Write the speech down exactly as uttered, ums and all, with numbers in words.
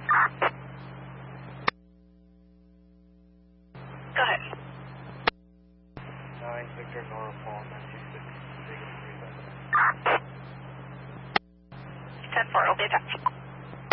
Go ahead. nine Victor Nora Paul, nine two six, Vegas three. ten four, it'll be attached.